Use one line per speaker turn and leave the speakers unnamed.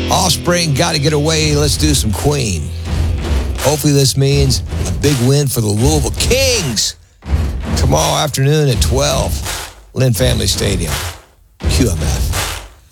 Offspring, Gotta Get Away. Let's do some Queen. Hopefully this means a big win for the Louisville Kings tomorrow afternoon at 12. Lynn Family Stadium. QMF.